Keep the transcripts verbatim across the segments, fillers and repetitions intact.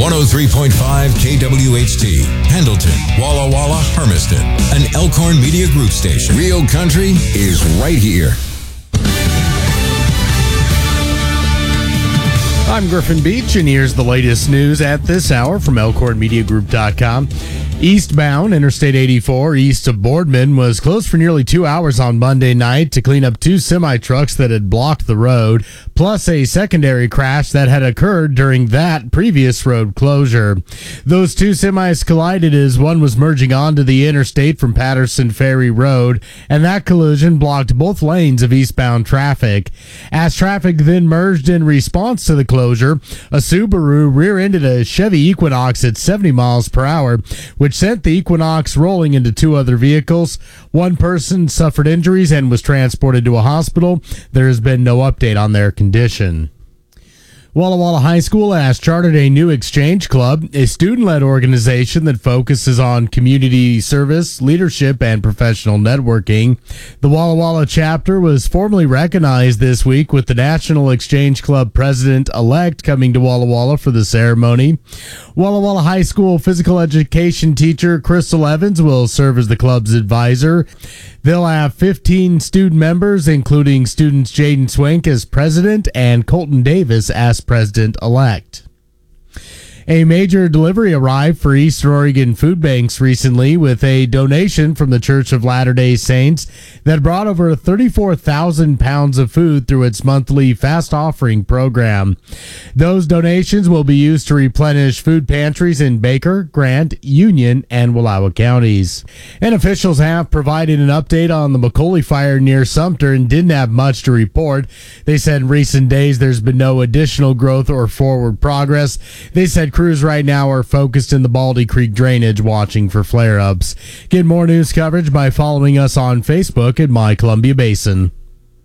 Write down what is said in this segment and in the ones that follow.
one oh three point five K W H T, Pendleton, Walla Walla, Hermiston, an Elkhorn Media Group station. Real country is right here. I'm Griffin Beach, and here's the latest news at this hour from Elkhorn Media Group dot com. Eastbound Interstate eighty-four east of Boardman was closed for nearly two hours on Monday night to clean up two semi-trucks that had blocked the road, plus a secondary crash that had occurred during that previous road closure. Those two semis collided as one was merging onto the interstate from Patterson Ferry Road, and that collision blocked both lanes of eastbound traffic. As traffic then merged in response to the closure, a Subaru rear-ended a Chevy Equinox at seventy miles per hour, which sent the Equinox rolling into two other vehicles. One person suffered injuries and was transported to a hospital. There has been no update on their condition. Walla Walla High School has chartered a new Exchange Club, a student-led organization that focuses on community service, leadership, and professional networking. The Walla Walla chapter was formally recognized this week with the National Exchange Club president-elect coming to Walla Walla for the ceremony. Walla Walla High School physical education teacher Crystal Evans will serve as the club's advisor. They'll have fifteen student members, including students Jaden Swink as president and Colton Davis as president-elect. A major delivery arrived for Eastern Oregon food banks recently with a donation from the Church of Latter-day Saints that brought over thirty-four thousand pounds of food through its monthly fast offering program. Those donations will be used to replenish food pantries in Baker, Grant, Union, and Wallowa counties. And officials have provided an update on the McCauley fire near Sumter and didn't have much to report. They said in recent days there's been no additional growth or forward progress. They said crews right now are focused in the Baldy Creek drainage watching for flare-ups. Get more news coverage by following us on Facebook at My Columbia Basin.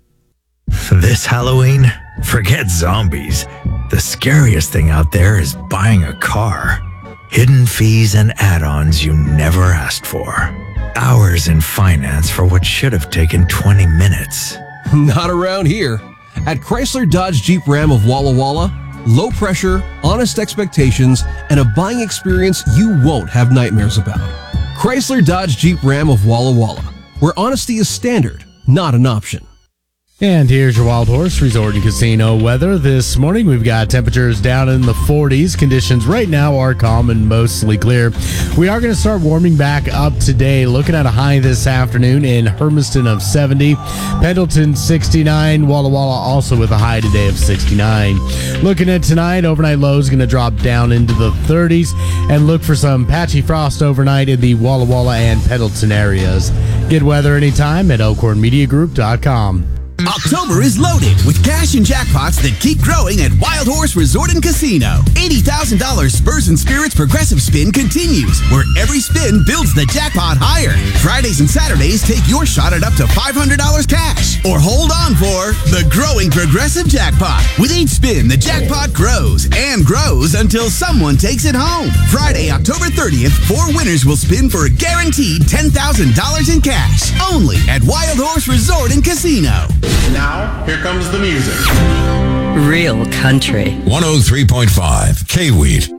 This Halloween, forget zombies. The scariest thing out there is buying a car. Hidden fees and add-ons you never asked for. Hours in finance for what should have taken twenty minutes. Not around here. At Chrysler Dodge Jeep Ram of Walla Walla, low pressure, honest expectations, and a buying experience you won't have nightmares about. Chrysler Dodge Jeep Ram of Walla Walla, where honesty is standard, not an option. And here's your Wild Horse Resort and Casino weather. This morning we've got temperatures down in the forties. Conditions right now are calm and mostly clear. We are going to start warming back up today. Looking at a high this afternoon in Hermiston of seventy. Pendleton sixty-nine. Walla Walla also with a high today of sixty-nine. Looking at tonight, overnight lows going to drop down into the thirties. And look for some patchy frost overnight in the Walla Walla and Pendleton areas. Get weather anytime at Elkhorn Media Group dot com. October is loaded with cash and jackpots that keep growing at Wild Horse Resort and Casino. eighty thousand dollars Spurs and Spirits Progressive Spin continues, where every spin builds the jackpot higher. Fridays and Saturdays take your shot at up to five hundred dollars cash. Or hold on for the growing Progressive Jackpot. With each spin, the jackpot grows and grows until someone takes it home. Friday, October thirtieth, four winners will spin for a guaranteed ten thousand dollars in cash. Only at Wild Horse Resort and Casino. Now, here comes the music. Real country. one oh three point five K-Wheat.